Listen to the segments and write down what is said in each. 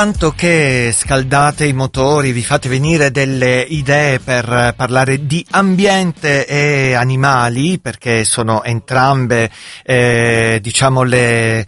Tanto che scaldate i motori, vi fate venire delle idee per parlare di ambiente e animali, perché sono entrambe, diciamo, le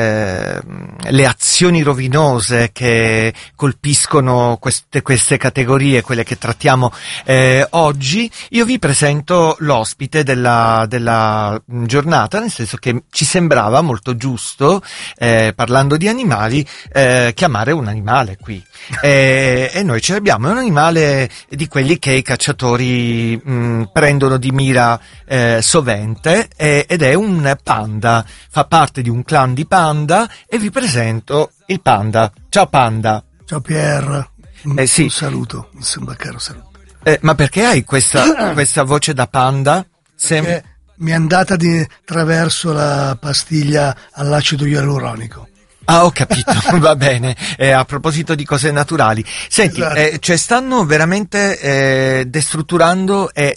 azioni rovinose che colpiscono queste categorie, quelle che trattiamo oggi. Io vi presento l'ospite della giornata, nel senso che ci sembrava molto giusto, parlando di animali, chiamare un animale qui, e noi ce l'abbiamo. È un animale di quelli che i cacciatori prendono di mira sovente, ed è un panda, fa parte di un clan di panda, e vi presento il panda. Ciao panda. Ciao Pier, Sì. un saluto, un caro saluto. Ma perché hai questa voce da panda? Perché mi è andata attraverso la pastiglia all'acido ialuronico. Ah, ho capito, va bene. A proposito di cose naturali, senti, Esatto. cioè stanno veramente destrutturando e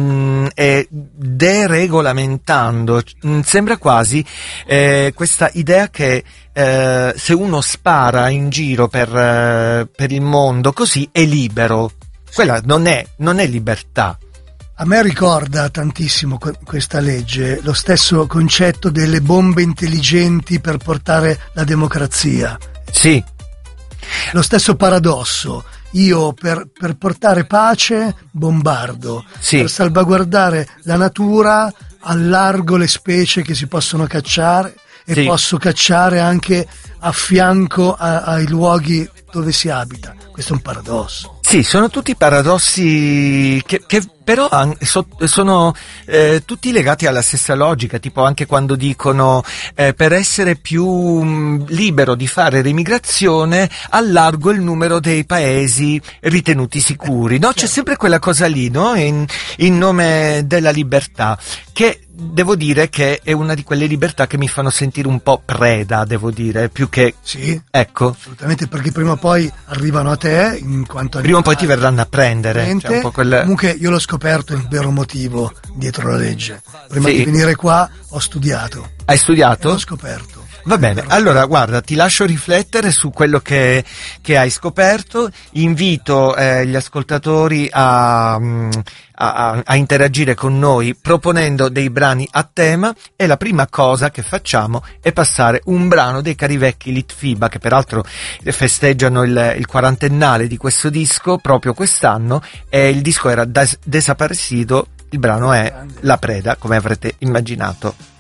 deregolamentando. Sembra quasi questa idea che se uno spara in giro per il mondo così è libero. Quella non è libertà. A me ricorda tantissimo questa legge lo stesso concetto delle bombe intelligenti per portare la democrazia. Sì. Lo stesso paradosso. Io per portare pace bombardo, Sì. Per salvaguardare la natura allargo le specie che si possono cacciare e Sì. posso cacciare anche a fianco ai luoghi dove si abita. Questo è un paradosso. Sì, sono tutti paradossi che però sono tutti legati alla stessa logica, tipo anche quando dicono per essere più libero di fare l'immigrazione allargo il numero dei paesi ritenuti sicuri, no? C'è sempre quella cosa lì, no? In nome della libertà, che devo dire che è una di quelle libertà che mi fanno sentire un po' preda, devo dire, più che... Sì, Ecco. assolutamente, perché prima o poi arrivano a te in quanto Prima o poi ti verranno a prendere. Cioè un po' Comunque io l'ho scoperto il vero motivo dietro la legge. Prima Sì. di venire qua ho studiato. Hai studiato? E l'ho scoperto. Va bene, allora guarda, ti lascio riflettere su quello che hai scoperto. Invito gli ascoltatori a interagire con noi proponendo dei brani a tema, e la prima cosa che facciamo è passare un brano dei cari vecchi Litfiba, che peraltro festeggiano il quarantennale di questo disco proprio quest'anno, e il disco era Desaparecido, il brano è La Preda, come avrete immaginato.